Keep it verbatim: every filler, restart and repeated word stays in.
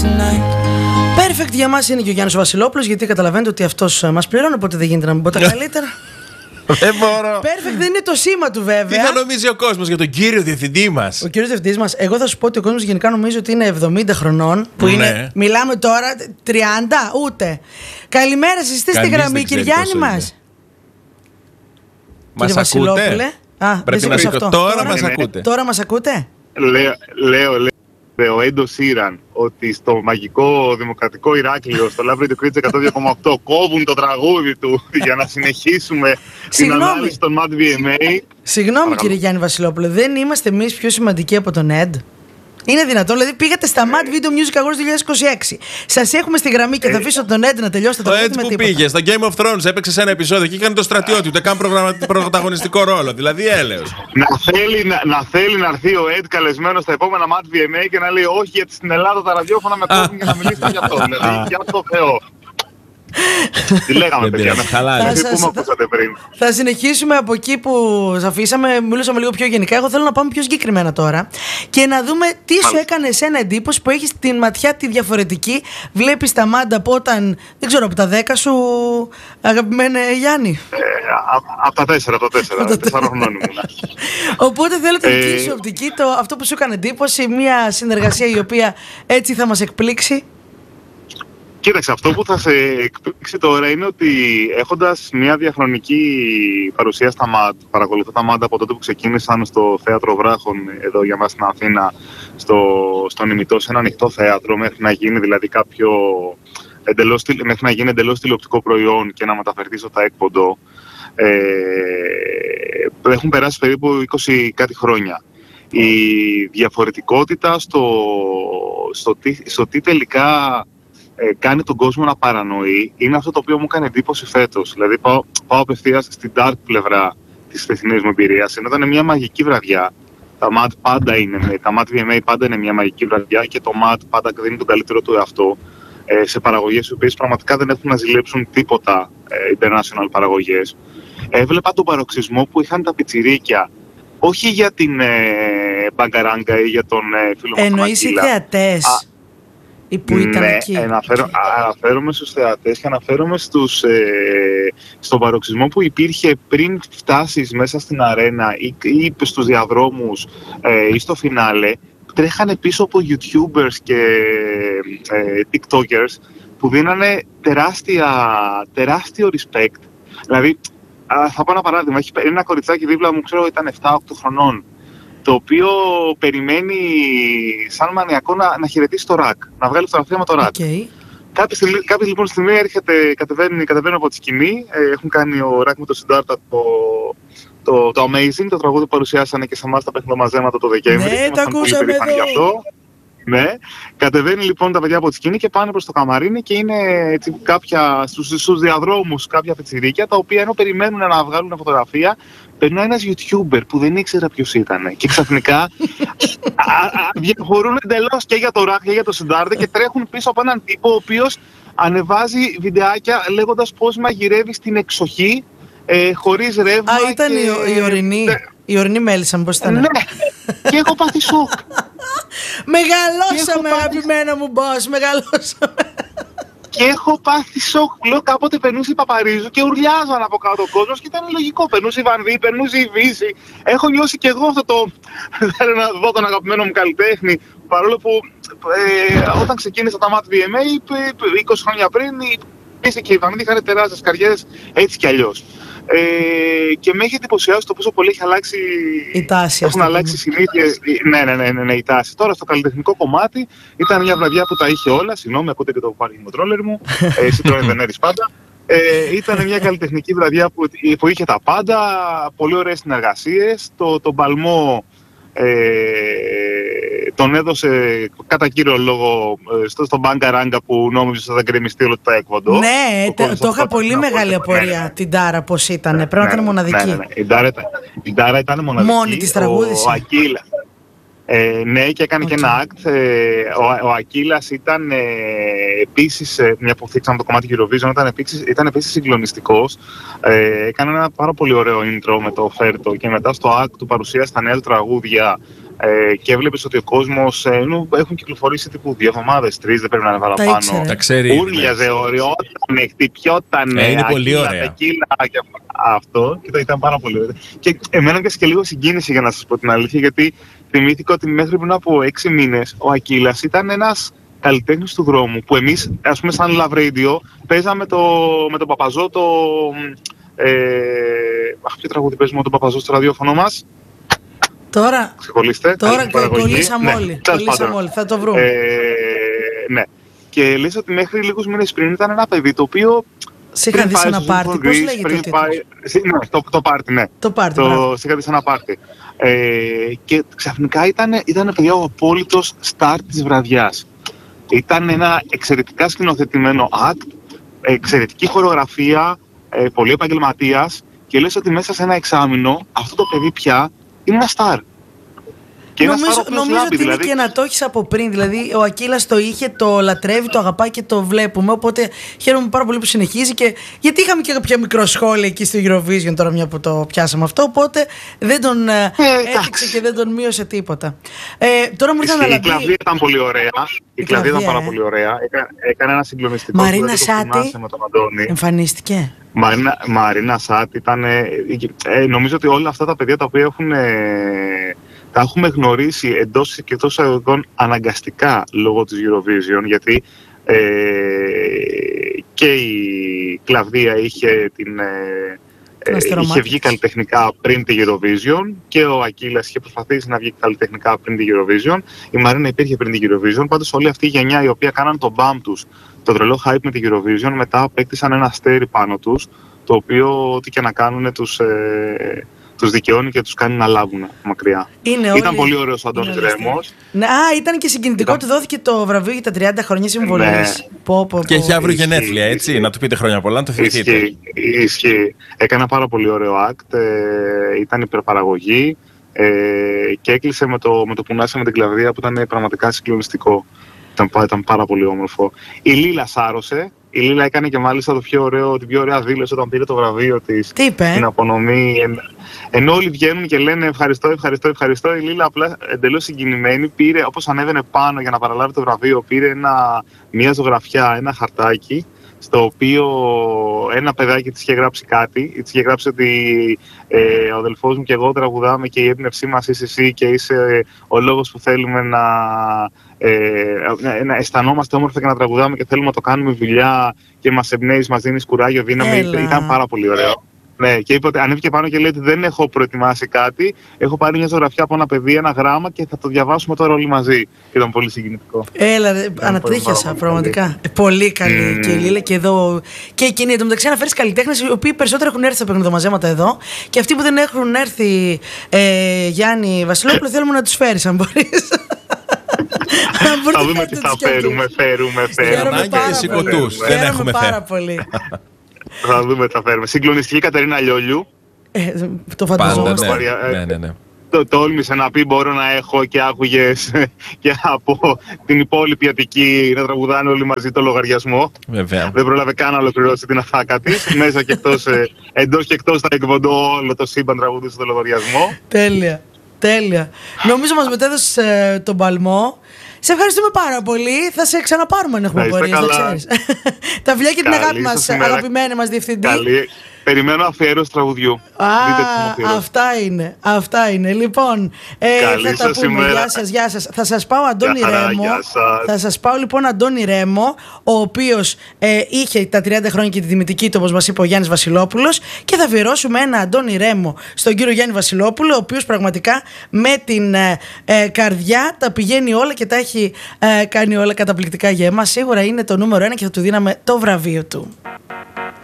Perfect για μας είναι και ο Γιάννης Βασιλόπουλος, γιατί καταλαβαίνετε ότι αυτός μας πληρώνει, οπότε δεν γίνεται να μην πω τα καλύτερα. Δεν μπορώ. Perfect δεν είναι το σήμα του, βέβαια. Τι θα νομίζει ο κόσμος για τον κύριο διευθυντή μας? Ο κύριος διευθυντής μας, εγώ θα σου πω ότι ο κόσμος γενικά νομίζω ότι είναι εβδομήντα χρονών. Που ναι. είναι, μιλάμε τώρα τριάντα, ούτε. Καλημέρα σας, είστε στη γραμμή, κύριε Γιάννη μας. Μας κύριε ακούτε? Βασιλόπουλε. Α, πρέπει να αυτό. Τώρα, τώρα μας ναι. ακούτε. Τώρα μας ακούτε. Λέω, λέω, λέω, ο Έντο Σίραν ότι στο μαγικό δημοκρατικό Ηράκλειο, στο Λαύριο του Κρήτης εκατό δύο κόμμα οκτώ, κόβουν το τραγούδι του για να συνεχίσουμε την ανάλυση των Mad βι εμ έι. Συγγνώμη κύριε Γιάννη Βασιλόπουλε, δεν είμαστε εμείς πιο σημαντικοί από τον Ed? Είναι δυνατόν? Δηλαδή πήγατε στα Mad Video Music Awards είκοσι είκοσι έξι. Σας έχουμε στη γραμμή και θα αφήσω τον Ed να τελειώσετε το τραγούδι με τίποτα. Το Ed που πήγε στα Game of Thrones, έπαιξε σε ένα επεισόδιο και έκανε το στρατιώτη, ούτε καν πρωταγωνιστικό ρόλο. Δηλαδή έλεος. Να θέλει να, να θέλει να έρθει ο Ed καλεσμένο στα επόμενα Mad βι εμ έι και να λέει όχι, γιατί στην Ελλάδα τα ραδιόφωνα με κόβουν και να μιλήσουμε για αυτό. Δηλαδή για το Θεό. Τι λέγαμε, παιδιά, με χαλάει. Θα συνεχίσουμε από εκεί που αφήσαμε. Μιλούσαμε λίγο πιο γενικά. Εγώ θέλω να πάμε πιο συγκεκριμένα τώρα και να δούμε τι σου έκανε εσένα εντύπωση που έχεις την ματιά τη διαφορετική. Βλέπεις τα Μάντα από όταν, δεν ξέρω, από τα δέκα σου, αγαπημένε Γιάννη. Ε, από τα τέσσερα, από τα τέσσερα. Τέσσερα χρόνια ήμουν. Οπότε θέλω τη δική σου οπτική, το, αυτό που σου έκανε εντύπωση, μια συνεργασία η οποία έτσι θα μας εκπλήξει. Κοίταξε, αυτό που θα σε εκπλήξει τώρα είναι ότι έχοντας μια διαχρονική παρουσία στα ΜΑΤ, παρακολουθώ τα ΜΑΤ από τότε που ξεκίνησαν στο Θέατρο Βράχων εδώ για μας στην Αθήνα, στο, στον Ημιτό, σε ένα ανοιχτό θέατρο, μέχρι να γίνει δηλαδή κάποιο εντελώς, μέχρι να γίνει εντελώς τηλεοπτικό προϊόν και να μεταφερθεί στο ΤΑΕΚΠΟΝΤΟ. Ε, έχουν περάσει περίπου είκοσι κάτι χρόνια. Η διαφορετικότητα στο, στο, τι, στο τι τελικά Ε, κάνει τον κόσμο να παρανοεί, είναι αυτό το οποίο μου έκανε εντύπωση φέτος. Δηλαδή πάω, πάω απευθείας στην dark πλευρά της χθεσινής μου εμπειρίας. Ενώ ήταν μια μαγική βραδιά. Τα ΜΑΤ πάντα είναι, τα Mad βι εμ έι πάντα είναι μια μαγική βραδιά και το ΜΑΤ πάντα δίνει τον καλύτερο του εαυτό ε, σε παραγωγές οι οποίες πραγματικά δεν έχουν να ζηλέψουν τίποτα ε, international παραγωγές. Έβλεπα τον παροξισμό που είχαν τα πιτσιρίκια. Όχι για την ε, μπαγκαράγκα ή για τον ε, φίλο μας. Εννοείς οι θεατές. Α, που ήταν ναι, εκεί. Αναφέρω, αναφέρομαι στους θεατές και αναφέρομαι στους, ε, στον παροξισμό που υπήρχε πριν φτάσεις μέσα στην αρένα ή, ή στους διαδρόμους ε, ή στο φινάλε. Τρέχανε πίσω από YouTubers και ε, TikTokers που δίνανε τεράστια, τεράστιο respect. Δηλαδή, θα πω ένα παράδειγμα. Έχει ένα κοριτσάκι δίπλα μου, ξέρω, ήταν επτά οκτώ χρονών, το οποίο περιμένει σαν μανιακό να, να χαιρετήσει το ρακ, να βγάλει φωτογραφία με το ρακ. Okay. Κάποια στιγμή, κάποια λοιπόν στιγμή έρχεται, κατεβαίνει, κατεβαίνει από τη σκηνή, ε, έχουν κάνει ο ρακ με το Συντάρτα το, το, το Amazing, το τραγούδι που παρουσιάσανε και σε εμάς τα παιχνιδομαζέματα το Δεκέμβρη. Ναι, τα ακούσαμε εδώ. Ναι, κατεβαίνει λοιπόν τα παιδιά από τη σκηνή και πάνε προς το καμαρίνι και είναι έτσι, κάποια, στους, στους διαδρόμους κάποια πετσιρίκια τα οποία ενώ περιμένουν να βγάλουν φωτογραφία, περνάει ένας YouTuber που δεν ήξερα ποιος ήταν και ξαφνικά διαχωρούν εντελώς και για το ρακ και για το Συντάρτε και τρέχουν πίσω από έναν τύπο ο οποίος ανεβάζει βιντεάκια λέγοντας πώς μαγειρεύει στην εξοχή ε, χωρίς ρεύμα. Α, ήταν και... η, η ορεινή. Η ορεινή μέλισσα, πώς ήταν. Ναι, και έχω πάθει σοκ. Μεγαλώσαμε, αγαπημένα μου boss, μεγαλώσαμε. Και έχω πάθει σοκ. Λέω κάποτε περνούσε η Παπαρίζου και ουρλιάζαν από κάτω ο κόσμος και ήταν λογικό. Περνούσε η Βανδύ, περνούσε η Βύση. Έχω νιώσει και εγώ αυτό το. Θέλω να δω τον αγαπημένο μου καλλιτέχνη. Παρόλο που ε, όταν ξεκίνησα τα Mad βι εμ έι είκοσι χρόνια πριν, η Βύση και η Βανδύ είχαν τεράστιες καριέρες έτσι κι αλλιώς. Ε, και με έχει εντυπωσιάσει το πόσο πολύ έχει αλλάξει η τάση. Έχουν αλλάξει συνήθειες. Ναι, ναι, ναι, ναι, ναι, η τάση. Τώρα στο καλλιτεχνικό κομμάτι ήταν μια βραδιά που τα είχε όλα. Συγγνώμη, ακούτε και το πάρκινγκ τρόλερ μου. Εσύ τρώνε δεν έρεις πάντα. Ε, ήταν μια καλλιτεχνική βραδιά που, που είχε τα πάντα. Πολύ ωραίες συνεργασίες. Το, το παλμό ε, τον έδωσε κατά κύριο λόγο στο, στο Μπαγκαράγκα που νόμιζε ότι θα γκρεμιστεί όλο το ΤΑΕΚΠΟΝΤΟ. Ναι, το, το, το είχα πολύ μεγάλη απορία ναι, την Τάρα πώς ήταν. Ναι, πρέπει να ήταν μοναδική. Ναι, ναι, ναι. Η, Τάρα, η Τάρα ήταν μοναδική. Μόνη της τραγούδισε. Ο, ο Ακύλα. Ε, ναι, και έκανε okay. και ένα act. Ε, ο, ο Ακύλας ήταν ε, επίσης, ε, μια που θίξαμε το κομμάτι Eurovision, ήταν επίσης, ήταν επίσης συγκλονιστικός. Ε, έκανε ένα πάρα πολύ ωραίο intro με το Φέρτο και μετά στο act του παρουσίασε τα νέα τραγούδια Ε, και έβλεπες ότι ο κόσμος ε, έχουν κυκλοφορήσει τύπου δύο εβδομάδες, τρεις, δεν πρέπει να είναι παραπάνω. Τα ξέρει. Ούρλιαζε, οριότανε, χτυπιότανε. Ε, είναι πολύ ωραία. Τεκίλα, και αυτό και το ήταν πάρα πολύ ωραίο. Και εμένα έπιασε και λίγο συγκίνηση, για να σας πω την αλήθεια, γιατί θυμήθηκα ότι μέχρι πριν από έξι μήνες ο Ακύλας ήταν ένας καλλιτέχνης του δρόμου που εμείς, ας πούμε, σαν Love Radio, παίζαμε το, με τον Παπαζό το. Ε, αχ, ποιο τραγούδι παίζουμε με τον Παπαζό στο ραδιόφωνο μας. Τώρα, τώρα κολλήσαμε ναι, όλοι, κολλήσαμε όλοι, θα το βρούμε. Ε, ναι. Και λες ότι μέχρι λίγους μήνες πριν ήταν ένα παιδί το οποίο... Σε είχα δει σε ένα πάρτι, πώς λέγεται ο τίτλος? Ναι, το, το πάρτι, ναι. Το πάρτι, το, σε είχα δει σε ένα πάρτι. Ε, και ξαφνικά ήταν, ήταν παιδιά ο απόλυτος στάρ της βραδιάς. Ήταν ένα εξαιρετικά σκηνοθετημένο act, εξαιρετική χορογραφία, ε, πολύ επαγγελματίας, και λες ότι μέσα σε ένα εξάμηνο αυτό το παιδί πια είναι ένα στάρ. Και νομίζω ένας νομίζω λάμπει, ότι δηλαδή... είναι και να το έχεις από πριν. Δηλαδή, ο Ακύλας το είχε, το λατρεύει, το αγαπάει και το βλέπουμε. Οπότε χαίρομαι πάρα πολύ που συνεχίζει. Και γιατί είχαμε και κάποια μικρό σχόλιο εκεί στο Eurovision, τώρα μια που το πιάσαμε αυτό. Οπότε δεν τον ε, έθιξε και δεν τον μείωσε τίποτα. Ε, τώρα μου ήρθαν να Η κλαβδία ήταν πολύ ωραία. Η, η κλαβδία ήταν πάρα ε. πολύ ωραία. Έκα, έκανε ένα συγκλονιστικό. Μαρίνα Σάτι εμφανίστηκε. Μαρίνα, Μαρίνα Σάτι ήταν. Ε, ε, νομίζω ότι όλα αυτά τα παιδιά τα οποία έχουν. Ε, τα έχουμε γνωρίσει εντός και εκτός εισαγωγικών αναγκαστικά λόγω της Eurovision, γιατί ε, και η Κλαβδία είχε, την, ε, ε, είχε βγει καλλιτεχνικά πριν τη Eurovision και ο Ακύλας είχε προσπαθήσει να βγει καλλιτεχνικά πριν τη Eurovision. Η Μαρίνα υπήρχε πριν τη Eurovision, πάντως όλη αυτή η γενιά η οποία κάναν τον μπαμ τους, το τρελό hype με τη Eurovision, μετά απέκτησαν ένα αστέρι πάνω τους, το οποίο ό,τι και να κάνουν τους... Ε, τους δικαιώνει και τους κάνει να λάβουν μακριά. Είναι ήταν όλοι... πολύ ωραίος ο Αντώνης Ρέμος. Ναι, α, ήταν και συγκινητικό, ήταν... του δώθηκε το βραβείο για τα τριάντα χρόνια συμβολής. Ναι. Πω, πω, πω. Και έχει αύριο γενέθλια, έτσι, ισχύ. Να του πείτε χρόνια πολλά, να το θυμηθείτε. Ισχύει, ισχύει. Έκανα πάρα πολύ ωραίο act, ε, ήταν υπερπαραγωγή ε, και έκλεισε με το, με το πουνάσια με την Κλαβδία που ήταν πραγματικά συγκλονιστικό. Ήταν, ήταν πάρα πολύ όμορφο. Η Λίλα σάρωσε. Η Λίλα έκανε και μάλιστα το πιο ωραίο, την πιο ωραία δήλωση όταν πήρε το βραβείο της. Τι είπε? Την απονομή. Εν, ενώ όλοι βγαίνουν και λένε ευχαριστώ, ευχαριστώ, ευχαριστώ, η Λίλα απλά εντελώς συγκινημένη πήρε, όπως ανέβαινε πάνω για να παραλάβει το βραβείο, πήρε ένα, μια ζωγραφιά, ένα χαρτάκι, στο οποίο ένα παιδάκι της είχε γράψει κάτι. Της είχε γράψει ότι ε, ο αδελφός μου και εγώ τραγουδάμε και η έμπνευσή μας είσαι εσύ και είσαι ο λόγος που θέλουμε να, ε, να αισθανόμαστε όμορφα και να τραγουδάμε και θέλουμε να το κάνουμε δουλειά και μας εμπνέεις, μας δίνεις κουράγιο, δύναμη. Έλα. Ήταν πάρα πολύ ωραίο. Ναι, και είπε ότι ανέβηκε πάνω και λέει ότι δεν έχω προετοιμάσει κάτι. Έχω πάρει μια ζωγραφιά από ένα παιδί, ένα γράμμα και θα το διαβάσουμε τώρα όλοι μαζί. Ήταν πολύ συγκινητικό. Έλα, ανατρίχιασα πραγματικά. Πολύ, πολύ καλή mm. και η Λίλα και εδώ. Και εκείνη. Εν τω μεταξύ, αναφέρει καλλιτέχνες οι οποίοι περισσότερο έχουν έρθει στα παιχνιδομαζέματα εδώ. Και αυτοί που δεν έχουν έρθει, ε, Γιάννη Βασιλόπουλο, θέλουμε να τους φέρεις, αν μπορείς. Θα δούμε τι θα φέρουμε, φέρουμε, φέρουμε. Και σηκωτούς. Δεν έχουμε πάρα πολύ. Θα δούμε τι θα φέρουμε. Συγκλονιστική Κατερίνα Λιόλιου. Ε, το φανταζόμαστε. Ναι, ναι, ναι, ναι. Το τόλμησε να πει μπορώ να έχω και άκουγες και από την υπόλοιπη Αττική να τραγουδάνε όλοι μαζί το λογαριασμό. Βέβαια. Δεν πρόλαβε καν να ολοκληρώσει την αφάκα της. Μέσα και εκτός, εντός και εκτός θα εκβοντώ όλο το σύμπαν τραγουδίσει το λογαριασμό. Τέλεια, τέλεια. Νομίζω μας μετέδωσε ε, τον παλμό. Σε ευχαριστούμε πάρα πολύ. Θα σε ξαναπάρουμε αν έχουμε απορίες, να ξέρεις. Τα φιλιά και την αγάπη μας, αγαπημένη μας διευθυντή. Καλή. Περιμένω αφιέρωση τραγουδιού. Α, αυτά είναι. Αυτά είναι. Λοιπόν, ε, θα τα πούμε. Ημέρα. Γεια σας, γεια σας. Θα σας πάω Αντώνη χαρά, Ρέμο. Θα σας πάω λοιπόν Αντώνη Ρέμο, ο οποίος ε, είχε τα τριάντα χρόνια και τη τιμητική του, όπως μας είπε ο Γιάννης Βασιλόπουλος. Και θα αφιερώσουμε ένα Αντώνη Ρέμο στον κύριο Γιάννη Βασιλόπουλο, ο οποίος πραγματικά με την ε, ε, καρδιά τα πηγαίνει όλα και τα έχει ε, κάνει όλα καταπληκτικά για εμάς. Σίγουρα είναι το νούμερο ένα και θα του δίναμε το βραβείο του.